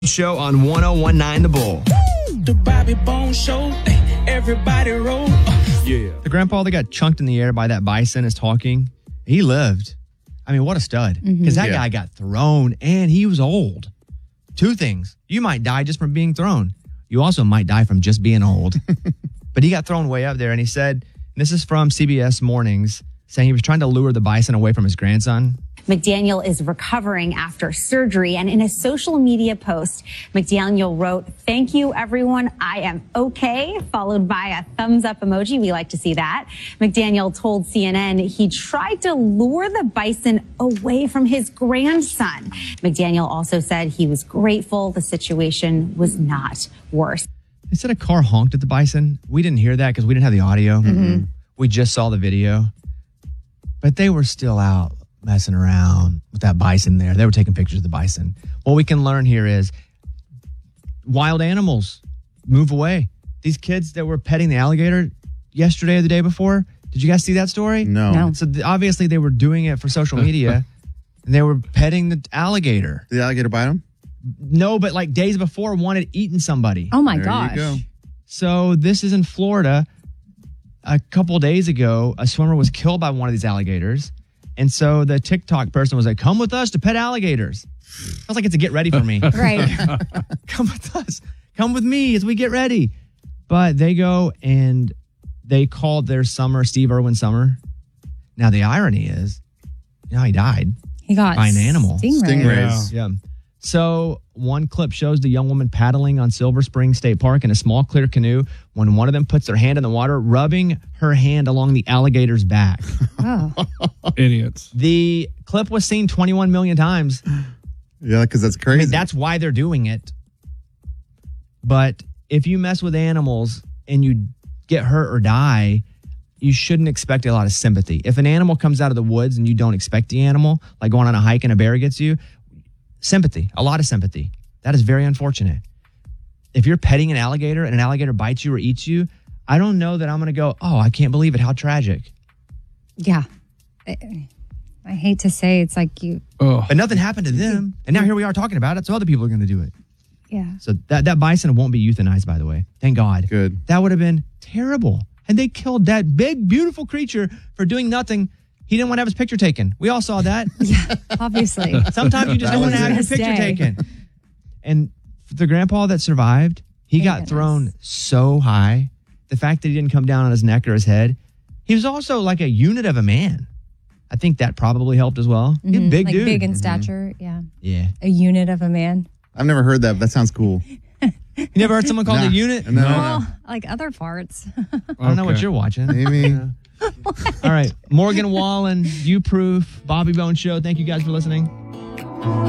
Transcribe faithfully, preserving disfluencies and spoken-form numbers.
Show on one oh one nine The Bull. The Bobby Bone Show. Everybody roll. Yeah. The grandpa that got chunked in the air by that bison is talking. He lived. I mean, what a stud. Because mm-hmm. that yeah. guy got thrown and he was old. Two things. You might die just from being thrown. You also might die from just being old. But he got thrown way up there and he said, and this is from C B S Mornings, saying he was trying to lure the bison away from his grandson. McDaniel is recovering after surgery, and in a social media post, McDaniel wrote, "Thank you, everyone. I am okay," followed by a thumbs up emoji. We like to see that. McDaniel told C N N he tried to lure the bison away from his grandson. McDaniel also said he was grateful the situation was not worse. They said a car honked at the bison. We didn't hear that because we didn't have the audio. Mm-hmm. We just saw the video. But they were still out messing around with that bison there. They were taking pictures of the bison. What we can learn here is wild animals move away. These kids that were petting the alligator yesterday or the day before, did you guys see that story? No. No. So th- obviously they were doing it for social media and they were petting the alligator. Did the alligator bite him? No, but like days before one had eaten somebody. Oh my there gosh. You go. So this is in Florida. A couple days ago, a swimmer was killed by one of these alligators. And so the TikTok person was like, "Come with us to pet alligators." I was like, it's a get ready for me. Right. Come with us. Come with me as we get ready. But they go and they called their summer Steve Irwin Summer. Now, the irony is, you know, he died. He got by an animal. Stingrays. Stingrays. Yeah. So one clip shows the young woman paddling on Silver Spring State Park in a small clear canoe when one of them puts their hand in the water, rubbing her hand along the alligator's back. Oh. Idiots. The clip was seen twenty-one million times. Yeah, because that's crazy. I mean, that's why they're doing it. But if you mess with animals and you get hurt or die, you shouldn't expect a lot of sympathy. If an animal comes out of the woods and you don't expect the animal, like going on a hike and a bear gets you, sympathy, a lot of sympathy. That is very unfortunate. If you're petting an alligator and an alligator bites you or eats you, I don't know that I'm going to go, "Oh, I can't believe it. How tragic." Yeah. I, I hate to say it's like you. Ugh. But nothing happened to them. And now here we are talking about it, so other people are going to do it. Yeah. So that, that bison won't be euthanized, by the way. Thank God. Good. That would have been terrible. And they killed that big, beautiful creature for doing nothing. He didn't want to have his picture taken. We all saw that. Yeah, obviously. Sometimes you just don't want to have your picture Day. taken. And the grandpa that survived, he Thank got goodness. thrown so high. The fact that he didn't come down on his neck or his head. He was also like a unit of a man. I think that probably helped as well. He's a Mhm. big like dude. big in stature. Yeah. Yeah. A unit of a man. I've never heard that. But that sounds cool. You never heard someone called Nah. a unit? No. Well, like other parts. I don't know what Okay. you're watching. Maybe. All right. Morgan Wallen, You Proof, Bobby Bone Show. Thank you guys for listening.